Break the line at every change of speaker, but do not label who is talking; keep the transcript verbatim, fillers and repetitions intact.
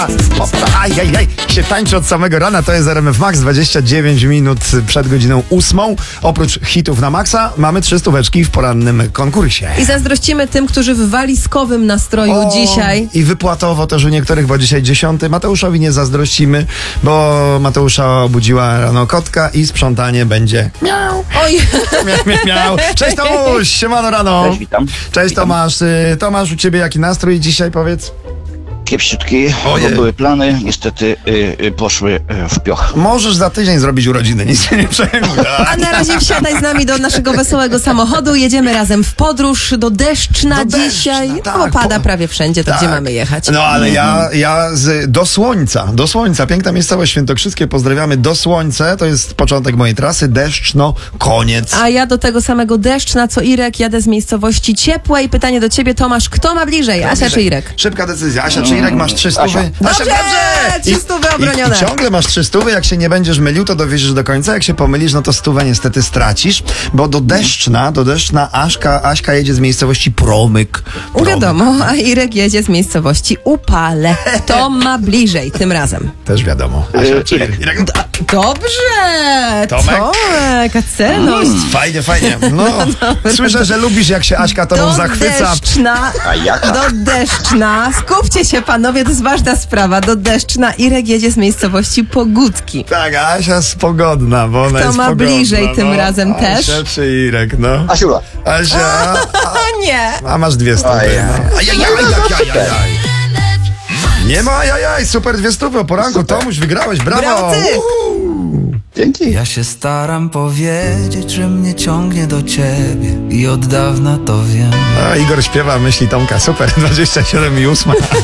Ajajaj, się tańczy od samego rana, to jest R M F Max, dwadzieścia dziewięć minut przed godziną ósmą. Oprócz hitów na Maxa mamy trzy stóweczki w porannym konkursie.
I zazdrościmy tym, którzy w walizkowym nastroju
O,
dzisiaj.
I wypłatowo też u niektórych, bo dzisiaj dziesiąty. Mateuszowi nie zazdrościmy, bo Mateusza obudziła rano kotka i sprzątanie będzie miał,
Oj,
miał, miał, miał. Cześć Tomuś, siemano rano.
Cześć, witam.
Cześć
Witam.
Tomasz. Y, Tomasz, u ciebie jaki nastrój dzisiaj, powiedz?
Kiepsiutki,
Ojej.
bo były plany, niestety y, y, poszły y, w pioch.
Możesz za tydzień zrobić urodziny, nic się nie przejmuj.
a na razie wsiadaj z nami do naszego wesołego samochodu. Jedziemy razem w podróż do Deszczna
Do
dzisiaj.
Deszczna,
No,
tak,
bo pada
po-
prawie wszędzie, to
Tak.
gdzie mamy jechać?
No ale ja, ja z, do Słońca, do Słońca, piękna miejscowość świętokrzyskie, pozdrawiamy do Słońce, to jest początek mojej trasy, Deszczno, koniec.
A ja do tego samego Deszczna, co Irek, jadę z miejscowości ciepłej. Pytanie do ciebie, Tomasz, kto ma bliżej? Asia czy Irek?
Szybka decyzja. Asia czy Irek, masz trzy stówy?
Asia.
Dobrze! Trzy
I-
stówy
i-
obronione.
I ciągle masz trzy stówy, jak się nie będziesz mylił, to dowieziesz do końca, jak się pomylisz, no to stówę niestety stracisz, bo do Deszczna, do Deszczna Aśka, Aśka jedzie z miejscowości Promyk. Promyk.
Wiadomo, a Irek jedzie z miejscowości Upale. Kto ma bliżej tym razem?
Też wiadomo. Asia czy Irek? Irek?
Dobrze!
Tomek?
Tomek, a celność.
Fajnie, fajnie. No, słyszę, że lubisz, jak się Aśka tobą
Do
zachwyca.
Deszczna,
A jaka?
do Deszczna. Skupcie się panowie, to jest ważna sprawa. Do Deszczna Irek jedzie z miejscowości Pogódki.
Tak, Asia jest pogodna, bo ona
Kto
jest
ma
pogodna.
bliżej tym
no.
razem
Asia
też?
czy Irek, no.
Asiula.
Asia,
O nie!
a masz dwie stówy.
Ojej.
No. Ajajaj, ajajaj. Nie ma ajajaj, super dwie stówy o poranku. Tomuś, wygrałeś, brawo.
Brawo ty.
Uhu.
Dzięki.
Ja się staram powiedzieć, że mnie ciągnie do ciebie i od dawna to wiem.
A Igor śpiewa myśli Tomka, super, dwadzieścia siedem i ósma.